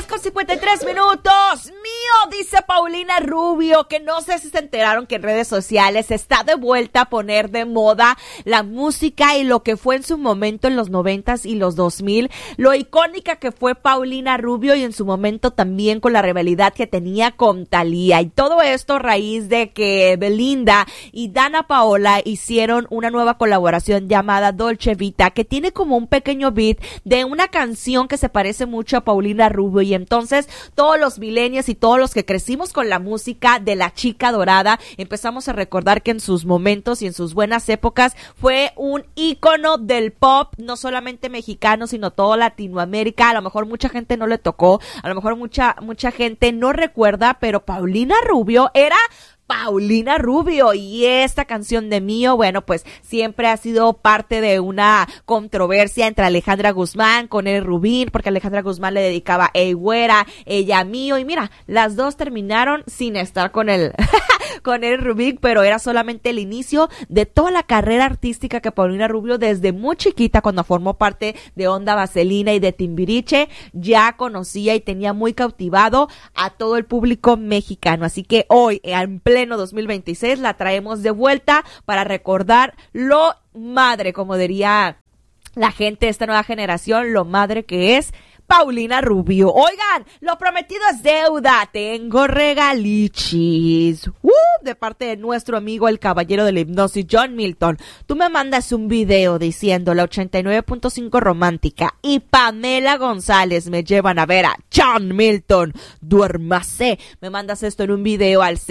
2:53 Mío, dice Paulina Rubio, que no sé si se enteraron que en redes sociales está de vuelta a poner de moda la música y lo que fue en su momento en los 90s y los 2000, lo icónica que fue Paulina Rubio y en su momento también con la rivalidad que tenía con Thalía. Y todo esto a raíz de que Belinda y Dana Paola hicieron una nueva colaboración llamada Dolce Vita, que tiene como un pequeño beat de una canción que se parece mucho a Paulina Rubio. Y entonces todos los millennials y todos los que crecimos con la música de la chica dorada empezamos a recordar que en sus momentos y en sus buenas épocas fue un ícono del pop, no solamente mexicano sino todo Latinoamérica. A lo mejor mucha gente no le tocó, a lo mejor mucha gente no recuerda, pero Paulina Rubio era Paulina Rubio. Y esta canción de Mío, bueno, pues siempre ha sido parte de una controversia entre Alejandra Guzmán con el Rubín, porque Alejandra Guzmán le dedicaba Ey Güera, ella Mío, y mira, las dos terminaron sin estar con el con el Rubín, pero era solamente el inicio de toda la carrera artística que Paulina Rubio desde muy chiquita, cuando formó parte de Onda Vaselina y de Timbiriche, ya conocía y tenía muy cautivado a todo el público mexicano. Así que hoy, en pleno 2026, la traemos de vuelta para recordar lo madre, como diría la gente de esta nueva generación, lo madre que es Paulina Rubio. Oigan, lo prometido es deuda. Tengo regalichis. De parte de nuestro amigo el caballero de la hipnosis, John Milton. Tú me mandas un video diciendo la 89.5 romántica y Pamela González me llevan a ver a John Milton. Duérmase. Me mandas esto en un video al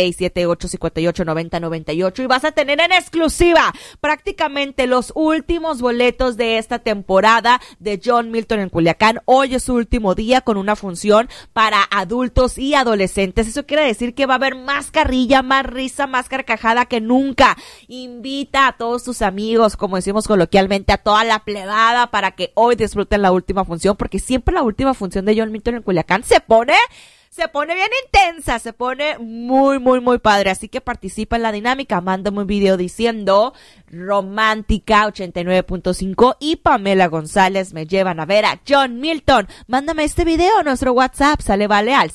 6678589098 y vas a tener en exclusiva prácticamente los últimos boletos de esta temporada de John Milton en Culiacán. Hoy es su último día con una función para adultos y adolescentes. Eso quiere decir que va a haber más carrilla, más risa, más carcajada que nunca. Invita a todos tus amigos, como decimos coloquialmente, a toda la plebada para que hoy disfruten la última función, porque siempre la última función de John Milton en Culiacán se pone bien intensa, se pone muy, muy, muy padre. Así que participa en la dinámica, mándame un video diciendo romántica 89.5 y Pamela González me llevan a ver a John Milton. Mándame este video a nuestro WhatsApp, sale vale al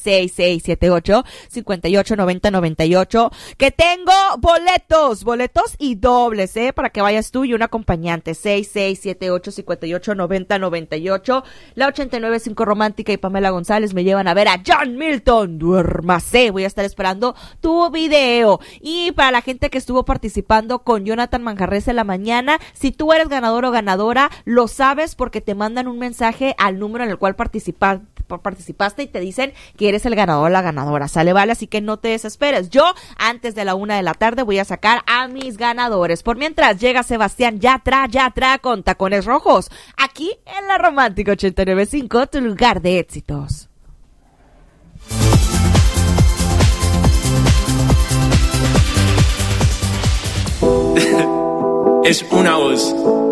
6678-589098, que tengo boletos y dobles, para que vayas tú y un acompañante. 6678-589098, la 89.5 romántica y Pamela González me llevan a ver a John Milton. Duérmase, voy a estar esperando tu video. Y para la gente que estuvo participando con Jonathan Manjarres en la mañana, si tú eres ganador o ganadora, lo sabes porque te mandan un mensaje al número en el cual participaste y te dicen que eres el ganador o la ganadora, ¿sale? Vale, así que no te desesperes. Yo, antes de la 1:00 p.m, voy a sacar a mis ganadores. Por mientras, llega Sebastián Yatra con Tacones Rojos, aquí en la Romántica 89.5, tu lugar de éxitos. Es una voz.